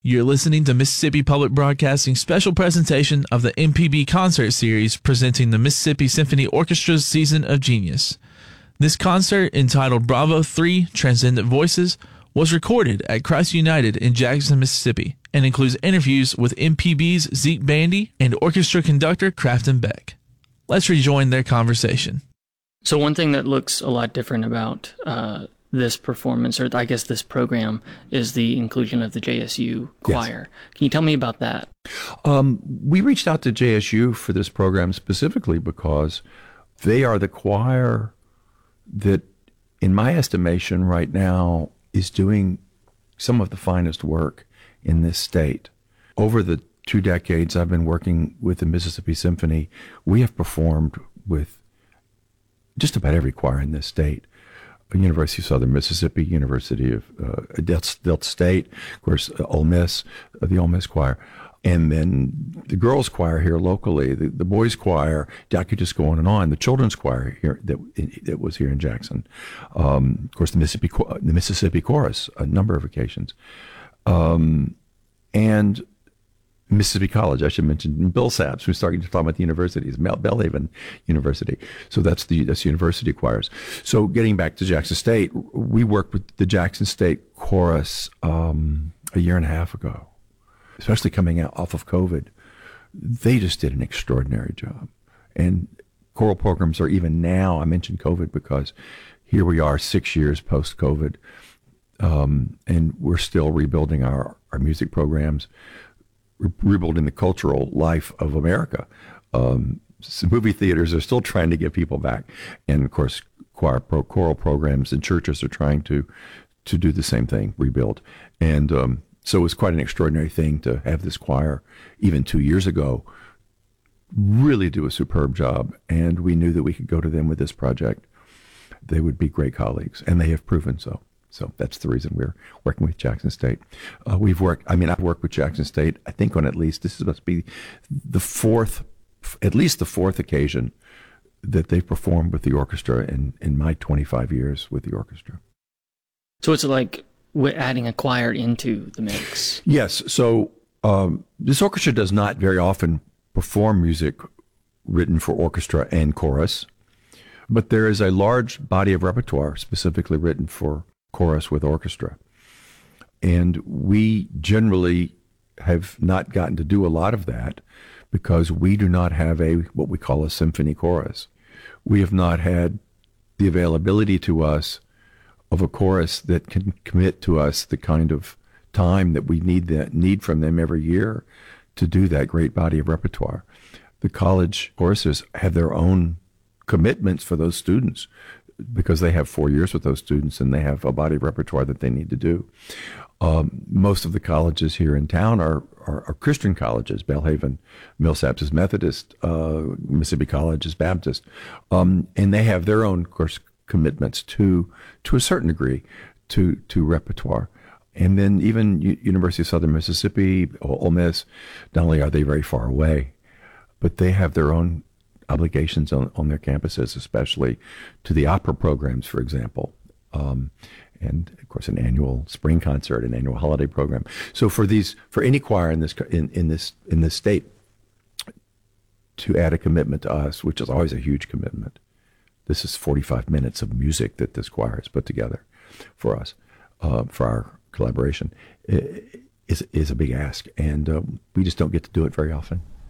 You're listening to Mississippi Public Broadcasting's special presentation of the MPB concert series presenting the Mississippi Symphony Orchestra's Season of Genius. This concert, entitled Bravo 3 Transcendent Voices, was recorded at Christ United in Jackson, Mississippi, and includes interviews with MPB's Zeke Bandy and orchestra conductor Crafton Beck. Let's rejoin their conversation. So one thing that looks a lot different about this performance, or I guess this program, is the inclusion of the JSU choir. Yes. Can you tell me about that? We reached out to JSU for this program specifically because they are the choir that, in my estimation right now, is doing some of the finest work in this state. Over the 2 decades I've been working with the Mississippi Symphony, we have performed with just about every choir in this state. University of Southern Mississippi, University of Delta State, of course, Ole Miss, the Ole Miss Choir, and then the girls' choir here locally, the boys' choir. I could just go on and on. The children's choir here that was here in Jackson, of course, the Mississippi Chorus, a number of occasions, and Mississippi College, I should mention, Bill Saps, who's starting to talk about the universities, Belhaven University. So that's university choirs. So getting back to Jackson State, we worked with the Jackson State Chorus a year and a half ago, especially coming out off of COVID. They just did an extraordinary job. And choral programs are even now, I mentioned COVID because here we are 6 years post-COVID, and we're still rebuilding our music programs, rebuilding the cultural life of America. Movie theaters are still trying to get people back. And of course, choral programs and churches are trying to do the same thing, rebuild. And so it was quite an extraordinary thing to have this choir, even 2 years ago, really do a superb job. And we knew that we could go to them with this project. They would be great colleagues, and they have proven so. So that's the reason we're working with Jackson State. I've worked with Jackson State, I think on this must be at least the fourth occasion that they've performed with the orchestra in my 25 years with the orchestra. So it's like we're adding a choir into the mix. Yes. So this orchestra does not very often perform music written for orchestra and chorus, but there is a large body of repertoire specifically written for chorus with orchestra. And we generally have not gotten to do a lot of that because we do not have what we call a symphony chorus. We have not had the availability to us of a chorus that can commit to us the kind of time that we need from them every year to do that great body of repertoire. The college choruses have their own commitments for those students, because they have 4 years with those students and they have a body of repertoire that they need to do. Most of the colleges here in town are Christian colleges. Belhaven, Millsaps is Methodist, Mississippi College is Baptist. And they have their own course commitments to a certain degree to repertoire. And then even University of Southern Mississippi, Ole Miss, not only are they very far away, but they have their own obligations on their campuses, especially to the opera programs, for example, and of course an annual spring concert, an annual holiday program. So for any choir in this state to add a commitment to us, which is always a huge commitment. This is 45 minutes of music that this choir has put together for us, for our collaboration, is a big ask, and we just don't get to do it very often.